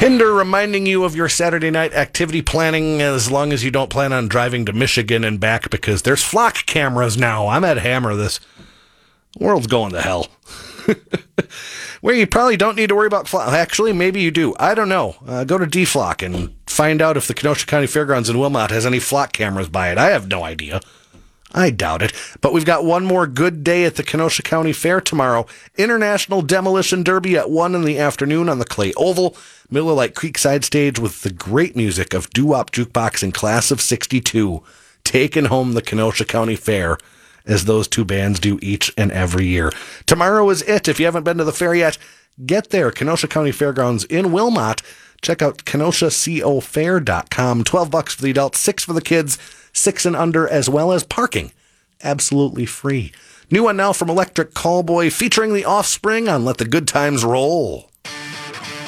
Hinder reminding you of your Saturday night activity planning as long as you don't plan on driving to Michigan and back because there's flock cameras now. I'm at Hammer. This world's going to hell. Where you probably don't need to worry about flock. Actually, maybe you do. I don't know. Go to DFlock and find out if the Kenosha County Fairgrounds in Wilmot has any flock cameras by it. I have no idea. I doubt it. But we've got one more good day at the Kenosha County Fair tomorrow. International Demolition Derby at 1 in the afternoon on the Clay Oval. Miller Lite Creekside stage with the great music of Doo-Wop Jukebox and Class of 62. Taking home the Kenosha County Fair, as those two bands do each and every year. Tomorrow is it. If you haven't been to the fair yet, get there. Kenosha County Fairgrounds in Wilmot. Check out KenoshaCoFair.com. $12 for the adults, $6 for the kids, 6 and under, as well as parking. Absolutely free. New one now from Electric Callboy featuring The Offspring on Let the Good Times Roll.